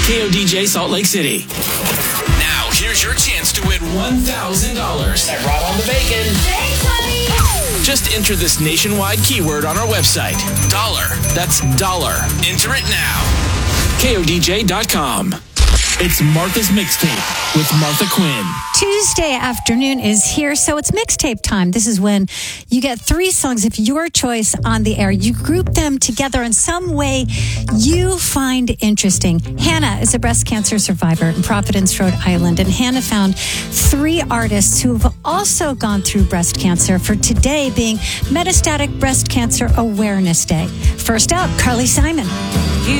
KODJ Salt Lake City. Now, here's your chance to win $1,000. I brought on the bacon. Thanks, honey. Just enter this nationwide keyword on our website. Dollar. That's dollar. Enter it now. KODJ.com. It's Martha's Mixtape with Martha Quinn. Tuesday afternoon is here, so it's mixtape time. This is when you get 3 songs of your choice on the air. You group them together in some way you find interesting. Hannah is a breast cancer survivor in Providence, Rhode Island, and Hannah found 3 artists who have also gone through breast cancer for today being Metastatic Breast Cancer Awareness Day. First up, Carly Simon.